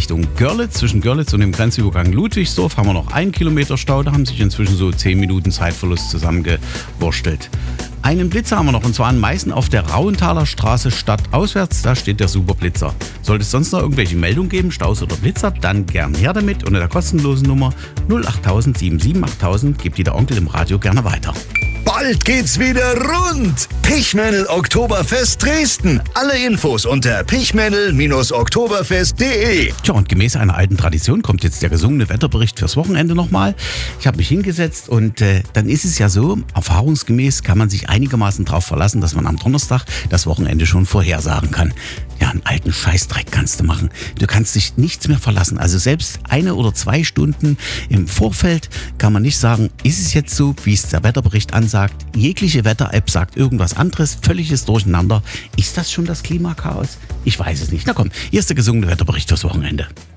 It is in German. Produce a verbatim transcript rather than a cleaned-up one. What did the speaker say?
Richtung Görlitz. Zwischen Görlitz und dem Grenzübergang Ludwigsdorf haben wir noch einen Kilometer Stau. Da haben sich inzwischen so zehn Minuten Zeitverlust zusammengewurstelt. Einen Blitzer haben wir noch, und zwar in Meißen auf der Rauenthaler Straße stadtauswärts. Da steht der Superblitzer. Sollte es sonst noch irgendwelche Meldungen geben, Staus oder Blitzer, dann gern her damit. Unter der kostenlosen Nummer null acht null null sieben sieben acht null null gibt die der Onkel im Radio gerne weiter. Bald geht's wieder rund. Pichmännel Oktoberfest Dresden. Alle Infos unter pichmännel oktoberfest punkt de. Tja, und gemäß einer alten Tradition kommt jetzt der gesungene Wetterbericht fürs Wochenende nochmal. Ich habe mich hingesetzt und äh, dann ist es ja so, erfahrungsgemäß kann man sich einigermaßen darauf verlassen, dass man am Donnerstag das Wochenende schon vorhersagen kann. Ja, einen alten Scheißdreck kannst du machen. Du kannst dich nichts mehr verlassen. Also selbst eine oder zwei Stunden im Vorfeld kann man nicht sagen, ist es jetzt so, wie es der Wetterbericht ansagt. Jegliche Wetter-App sagt irgendwas anderes, völliges Durcheinander. Ist das schon das Klimakaos? Ich weiß es nicht. Na komm, hier ist der gesungene Wetterbericht fürs Wochenende.